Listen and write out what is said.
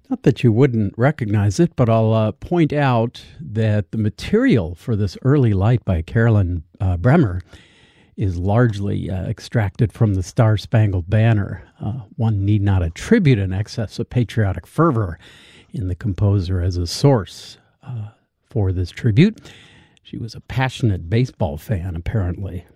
Not that you wouldn't recognize it, but I'll point out that the material for this Early Light by Carolyn Bremer is largely extracted from the Star-Spangled Banner. One need not attribute an excess of patriotic fervor in the composer as a source for this tribute. She was a passionate baseball fan, apparently.